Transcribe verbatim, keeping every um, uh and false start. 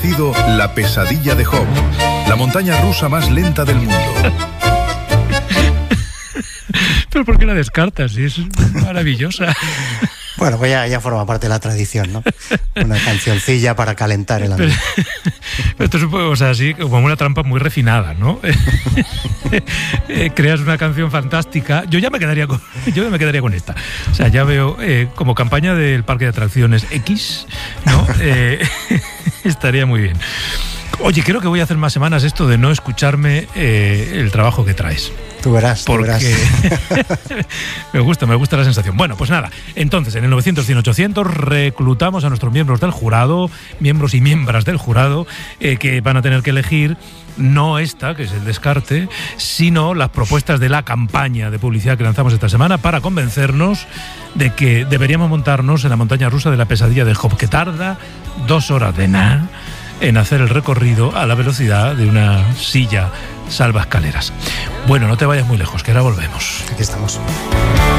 La pesadilla de Job, la montaña rusa más lenta del mundo. ¿Pero por qué la descartas? Es maravillosa. Bueno, pues ya, ya forma parte de la tradición, ¿no? Una cancioncilla para calentar el ambiente. Pero esto es o sea, así como una trampa muy refinada, ¿no? Creas una canción fantástica. Yo ya me quedaría con, yo ya me quedaría con esta. O sea, ya veo eh, como campaña del parque de atracciones X, ¿no? Eh, estaría muy bien. Oye, creo que voy a hacer más semanas esto de no escucharme eh, el trabajo que traes. Tú verás, tú Porque verás. me gusta, me gusta la sensación. Bueno, pues nada, entonces en el novecientos, cien, ochocientos reclutamos a nuestros miembros del jurado, miembros y miembras del jurado, eh, que van a tener que elegir no esta, que es el descarte, sino las propuestas de la campaña de publicidad que lanzamos esta semana para convencernos de que deberíamos montarnos en la montaña rusa de la pesadilla de Job, que tarda dos horas de nada en hacer el recorrido a la velocidad de una silla salvaescaleras. Bueno, no te vayas muy lejos, que ahora volvemos. Aquí estamos.